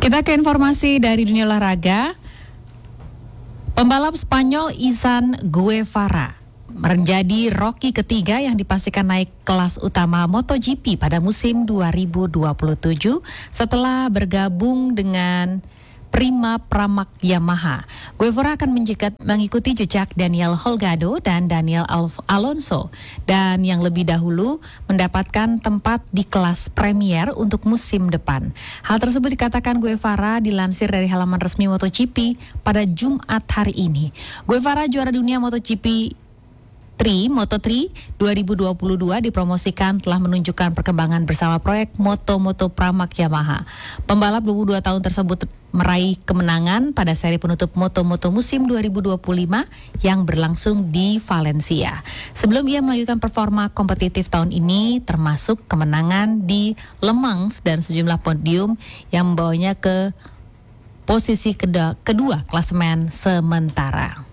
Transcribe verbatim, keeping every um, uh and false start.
Kita ke informasi dari dunia olahraga. Pembalap Spanyol Izan Guevara menjadi Rocky ketiga yang dipastikan naik kelas utama MotoGP pada musim dua ribu dua puluh tujuh setelah bergabung dengan Prima Pramac Yamaha. Guevara akan menjegat, mengikuti jejak Daniel Holgado dan Daniel Alf Alonso dan yang lebih dahulu mendapatkan tempat di kelas Premier untuk musim depan. Hal tersebut dikatakan Guevara dilansir dari halaman resmi MotoGP pada Jumat hari ini. Guevara juara dunia MotoGP tiga Moto tiga dua ribu dua puluh dua dipromosikan telah menunjukkan perkembangan bersama proyek Moto Moto Pramac Yamaha. Pembalap dua puluh dua tahun tersebut meraih kemenangan pada seri penutup Moto Moto musim dua ribu dua puluh lima yang berlangsung di Valencia. Sebelum ia melanjutkan performa kompetitif tahun ini termasuk kemenangan di Le Mans dan sejumlah podium yang membawanya ke posisi kedua, kedua klasemen sementara.